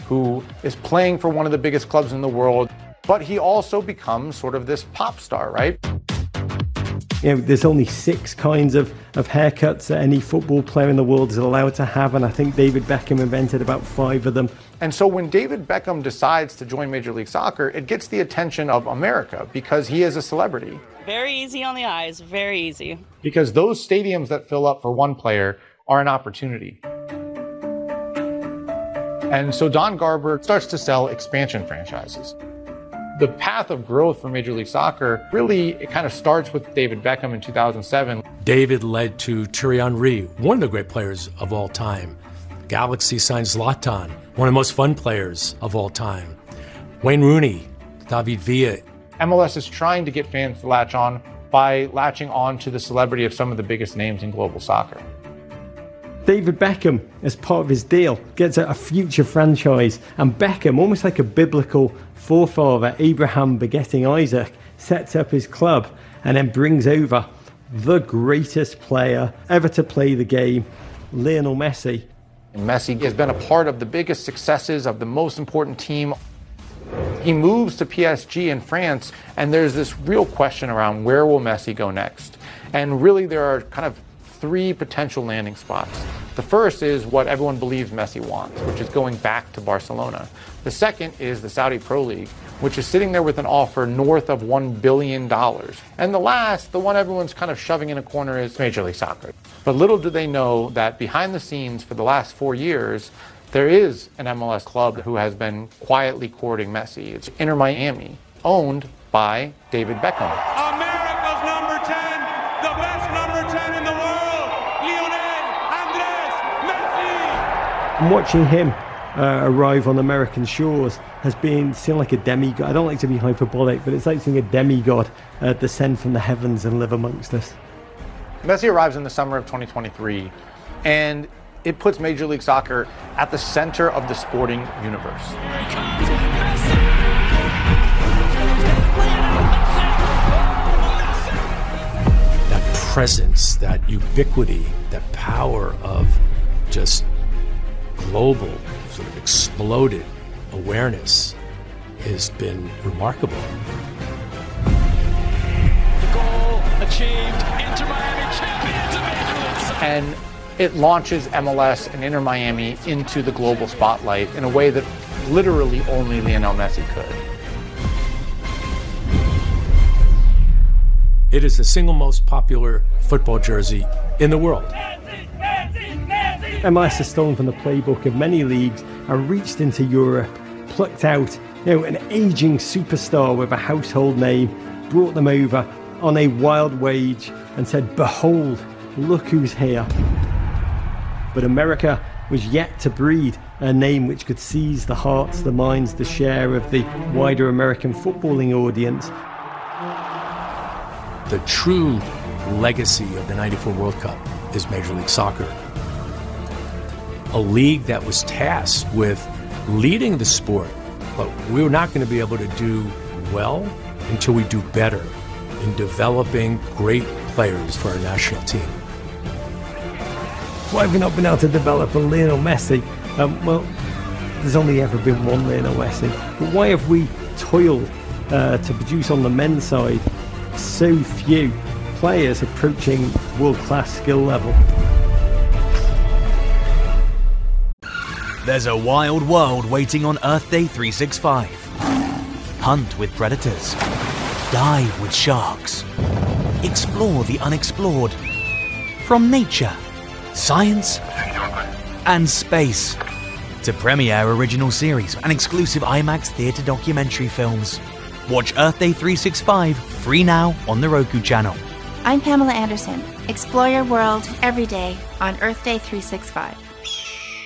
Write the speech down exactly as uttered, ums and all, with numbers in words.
who is playing for one of the biggest clubs in the world, but he also becomes sort of this pop star, right? You know, there's only six kinds of, of haircuts that any football player in the world is allowed to have, and I think David Beckham invented about five of them. And so when David Beckham decides to join Major League Soccer, it gets the attention of America because he is a celebrity. Very easy on the eyes, very easy. Because those stadiums that fill up for one player are an opportunity. And so Don Garber starts to sell expansion franchises. The path of growth for Major League Soccer really, it kind of starts with David Beckham in two thousand seven. David led to Thierry Henry, one of the great players of all time. Galaxy signed Zlatan, one of the most fun players of all time. Wayne Rooney, David Villa. M L S is trying to get fans to latch on by latching on to the celebrity of some of the biggest names in global soccer. David Beckham, as part of his deal, gets a future franchise, and Beckham, almost like a biblical forefather, Abraham begetting Isaac, sets up his club and then brings over the greatest player ever to play the game, Lionel Messi. And Messi has been a part of the biggest successes of the most important team. He moves to P S G in France, and there's this real question around where will Messi go next? And really there are kind of three potential landing spots. The first is what everyone believes Messi wants, which is going back to Barcelona. The second is the Saudi Pro League, which is sitting there with an offer north of one billion dollars. And the last, the one everyone's kind of shoving in a corner, is Major League Soccer. But little do they know that behind the scenes for the last four years, there is an M L S club who has been quietly courting Messi. It's Inter Miami, owned by David Beckham. America's number ten, the best number ten in the world, Lionel Andres Messi. And watching him uh, arrive on American shores has been seen like a demigod. I don't like to be hyperbolic, but it's like seeing a demigod uh, descend from the heavens and live amongst us. Messi arrives in the summer of twenty twenty-three, and it puts Major League Soccer at the center of the sporting universe. That presence, that ubiquity, that power of just global, sort of exploded awareness has been remarkable. The goal achieved, Inter Miami champions of Major League Soccer. And it launches M L S and Inter Miami into the global spotlight in a way that literally only Lionel Messi could. It is the single most popular football jersey in the world. Messi, Messi, Messi. M L S has stolen from the playbook of many leagues and reached into Europe, plucked out, you know, an aging superstar with a household name, brought them over on a wild wage and said, "Behold, look who's here." But America was yet to breed a name which could seize the hearts, the minds, the share of the wider American footballing audience. The true legacy of the ninety-four World Cup is Major League Soccer. A league that was tasked with leading the sport, but we're not going to be able to do well until we do better in developing great players for our national team. Why have we not been able to develop a Lionel Messi? Um, well, there's only ever been one Lionel Messi. But why have we toiled uh, to produce on the men's side so few players approaching world-class skill level? There's a wild world waiting on Earth Day three sixty-five. Hunt with predators. Dive with sharks. Explore the unexplored. From nature, science, and space to premiere original series and exclusive IMAX theatre documentary films. Watch Earth Day three sixty-five free now on the Roku channel. I'm Pamela Anderson. Explore your world every day on Earth Day three sixty-five.